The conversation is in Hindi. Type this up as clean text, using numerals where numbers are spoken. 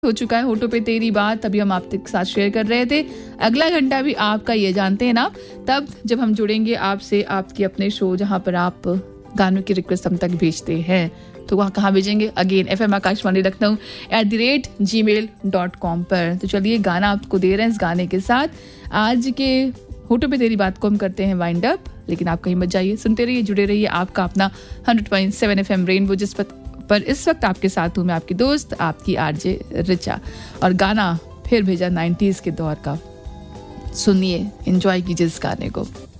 हो चुका है होठों पे तेरी बात, अभी हम आपके साथ शेयर कर रहे थे। अगला घंटा भी आपका, ये जानते हैं ना, तब जब हम जुड़ेंगे आपसे आपके अपने शो जहां पर आप गानों की रिक्वेस्ट हम तक भेजते हैं। तो वहाँ कहाँ भेजेंगे? Again FM Akashvani Lucknow @gmail.com पर। तो चलिए गाना आपको दे रहे हैं। इस गाने के साथ आज के होठों पे तेरी बात को हम करते हैं वाइंड अप, लेकिन आप कहीं मत जाइए, सुनते रहिए, जुड़े रहिए। आपका अपना 100.7 FM रेनबो, जिस पर इस वक्त आपके साथ हूँ मैं, आपकी दोस्त, आपकी RJ रिचा। और गाना फिर भेजा 90s के दौर का, सुनिए, एंजॉय कीजिए इस गाने को।